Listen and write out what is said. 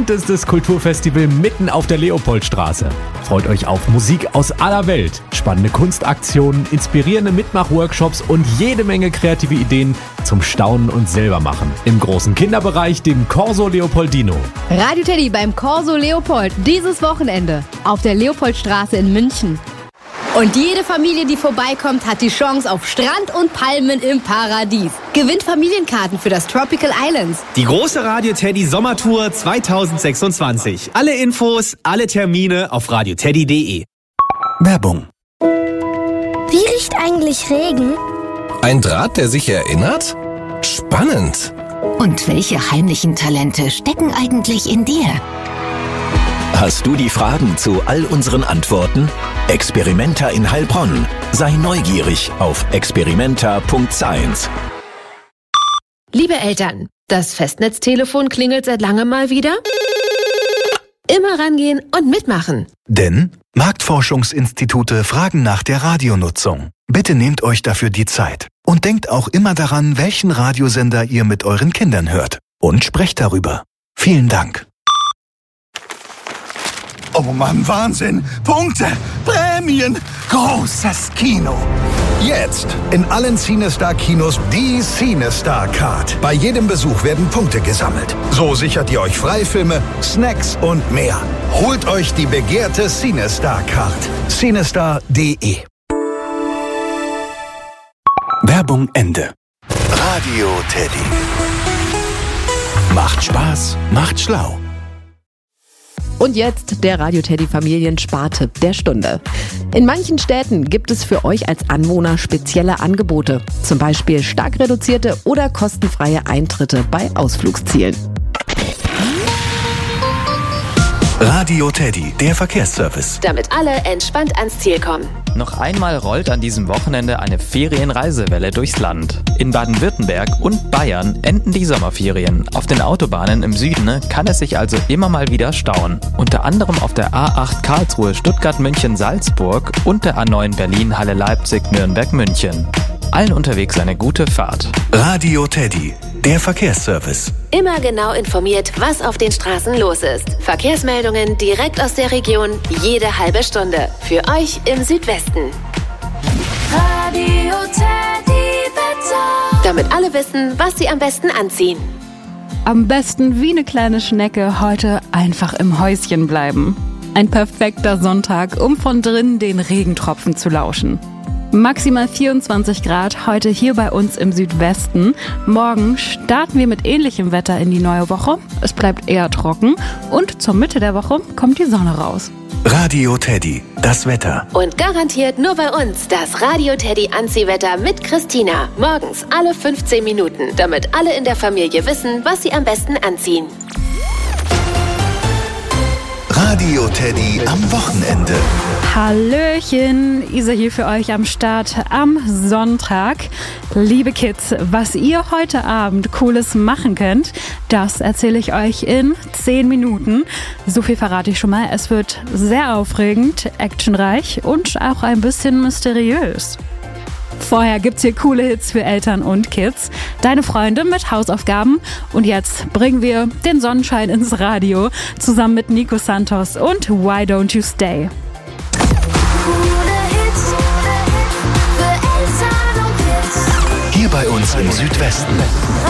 buntestes Kulturfestival mitten auf der Leopoldstraße. Freut euch auf Musik aus aller Welt, spannende Kunstaktionen, inspirierende Mitmachworkshops und jede Menge kreative Ideen zum Staunen und Selbermachen. Im großen Kinderbereich, dem Corso Leopoldino. Radio Teddy beim Corso Leopold dieses Wochenende auf der Leopoldstraße in München. Und jede Familie, die vorbeikommt, hat die Chance auf Strand und Palmen im Paradies. Gewinnt Familienkarten für das Tropical Islands. Die große Radio Teddy Sommertour 2026. Alle Infos, alle Termine auf radioteddy.de. Werbung. Wie riecht eigentlich Regen? Ein Draht, der sich erinnert? Spannend. Und welche heimlichen Talente stecken eigentlich in dir? Hast du die Fragen zu all unseren Antworten? Experimenta in Heilbronn. Sei neugierig auf experimenta.science. Liebe Eltern, das Festnetztelefon klingelt seit langem mal wieder. Immer rangehen und mitmachen. Denn Marktforschungsinstitute fragen nach der Radionutzung. Bitte nehmt euch dafür die Zeit. Und denkt auch immer daran, welchen Radiosender ihr mit euren Kindern hört. Und sprecht darüber. Vielen Dank. Oh Mann, Wahnsinn! Punkte! Prämien! Großes Kino! Jetzt in allen CineStar-Kinos die CineStar-Card. Bei jedem Besuch werden Punkte gesammelt. So sichert ihr euch Freifilme, Snacks und mehr. Holt euch die begehrte CineStar-Card. CineStar.de. Werbung Ende. Radio Teddy. Macht Spaß, macht schlau. Und jetzt der Radio Teddy Familiensparte der Stunde. In manchen Städten gibt es für euch als Anwohner spezielle Angebote. Zum Beispiel stark reduzierte oder kostenfreie Eintritte bei Ausflugszielen. Radio Teddy, der Verkehrsservice. Damit alle entspannt ans Ziel kommen. Noch einmal rollt an diesem Wochenende eine Ferienreisewelle durchs Land. In Baden-Württemberg und Bayern enden die Sommerferien. Auf den Autobahnen im Süden kann es sich also immer mal wieder stauen. Unter anderem auf der A8 Karlsruhe, Stuttgart, München, Salzburg und der A9 Berlin, Halle, Leipzig, Nürnberg, München. Allen unterwegs eine gute Fahrt. Radio Teddy, der Verkehrsservice. Immer genau informiert, was auf den Straßen los ist. Verkehrsmeldungen direkt aus der Region, jede halbe Stunde. Für euch im Südwesten. Radio Teddy Wetter. Damit alle wissen, was sie am besten anziehen. Am besten wie eine kleine Schnecke heute einfach im Häuschen bleiben. Ein perfekter Sonntag, um von drinnen den Regentropfen zu lauschen. Maximal 24 Grad heute hier bei uns im Südwesten. Morgen starten wir mit ähnlichem Wetter in die neue Woche. Es bleibt eher trocken und zur Mitte der Woche kommt die Sonne raus. Radio Teddy, das Wetter. Und garantiert nur bei uns das Radio Teddy Anziehwetter mit Christina. Morgens alle 15 Minuten, damit alle in der Familie wissen, was sie am besten anziehen. Radio Teddy am Wochenende. Hallöchen, Isa hier für euch am Start am Sonntag. Liebe Kids, was ihr heute Abend Cooles machen könnt, das erzähle ich euch in 10 Minuten. So viel verrate ich schon mal, es wird sehr aufregend, actionreich und auch ein bisschen mysteriös. Vorher gibt's hier coole Hits für Eltern und Kids, deine Freunde mit Hausaufgaben und jetzt bringen wir den Sonnenschein ins Radio zusammen mit Nico Santos und Why Don't You Stay. Hier bei uns im Südwesten.